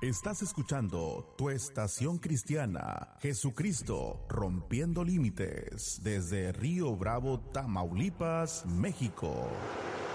Estás escuchando tu estación cristiana, Jesucristo rompiendo límites, desde Río Bravo, Tamaulipas, México.